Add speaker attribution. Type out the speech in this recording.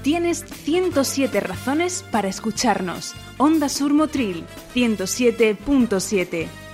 Speaker 1: Tienes 107 razones para escucharnos. Onda Sur Motril, 107.7.